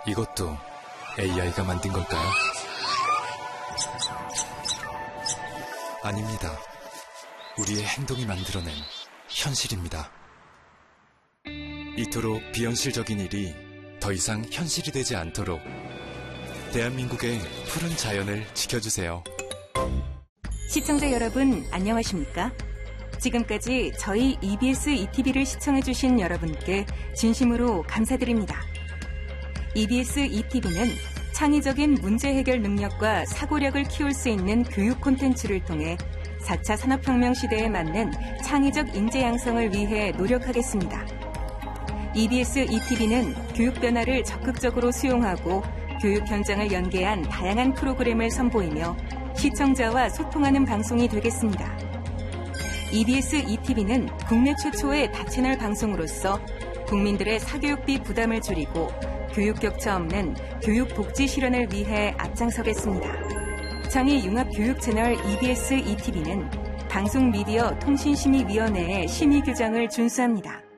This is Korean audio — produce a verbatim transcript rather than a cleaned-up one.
이것도 에이아이가 만든 걸까요? 아닙니다. 우리의 행동이 만들어낸 현실입니다. 이토록 비현실적인 일이 더 이상 현실이 되지 않도록 대한민국의 푸른 자연을 지켜주세요. 시청자 여러분, 안녕하십니까? 지금까지 저희 이비에스 이티비를 시청해주신 여러분께 진심으로 감사드립니다. 이비에스 이티비는 창의적인 문제 해결 능력과 사고력을 키울 수 있는 교육 콘텐츠를 통해 사 차 산업혁명 시대에 맞는 창의적 인재 양성을 위해 노력하겠습니다. 이비에스 이티비는 교육 변화를 적극적으로 수용하고 교육 현장을 연계한 다양한 프로그램을 선보이며 시청자와 소통하는 방송이 되겠습니다. 이비에스 이티비는 국내 최초의 다채널 방송으로서 국민들의 사교육비 부담을 줄이고 교육 격차 없는 교육 복지 실현을 위해 앞장서겠습니다. 창의융합 교육 채널 이비에스 이티비는 방송미디어 통신심의위원회의 심의 규정을 준수합니다.